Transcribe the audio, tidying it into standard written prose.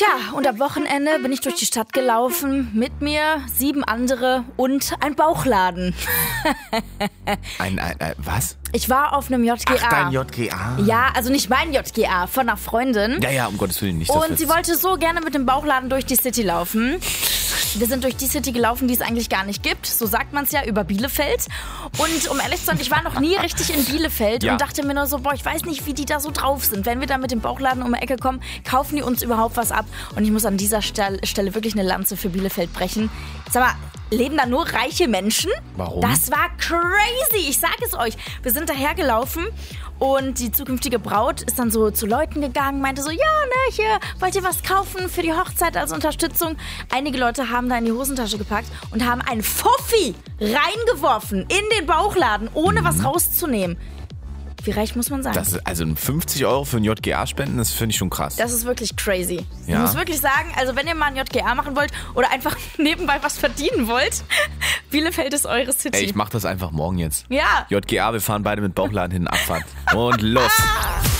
Tja, und am Wochenende bin ich durch die Stadt gelaufen, mit mir 7 andere und ein Bauchladen. Was? Ich war auf einem JGA. Ach, dein JGA. Ja, also nicht mein JGA, von einer Freundin. Ja, um Gottes Willen nicht. Und sie wollte so gerne mit dem Bauchladen durch die City laufen. Wir sind durch die City gelaufen, die es eigentlich gar nicht gibt. So sagt man es ja, über Bielefeld. Und um ehrlich zu sein, ich war noch nie richtig in Bielefeld und dachte mir nur so, ich weiß nicht, wie die da so drauf sind. Wenn wir da mit dem Bauchladen um die Ecke kommen, kaufen die uns überhaupt was ab? Und ich muss an dieser Stelle wirklich eine Lanze für Bielefeld brechen. Sag mal, leben da nur reiche Menschen? Warum? Das war crazy, ich sag es euch. Wir sind dahergelaufen und die zukünftige Braut ist dann so zu Leuten gegangen, meinte so, ja, ne, hier, wollt ihr was kaufen für die Hochzeit als Unterstützung? Einige Leute haben da in die Hosentasche gepackt und haben einen Fuffi reingeworfen in den Bauchladen, ohne was rauszunehmen. Wie reich muss man sein? Das ist, also 50 € für ein JGA spenden, das finde ich schon krass. Das ist wirklich crazy. Ja. Ich muss wirklich sagen, also wenn ihr mal ein JGA machen wollt oder einfach nebenbei was verdienen wollt, Bielefeld ist eure City. Ey, ich mach das einfach morgen jetzt. Ja. JGA, wir fahren beide mit Bauchladen hin, Abfahrt. Und los.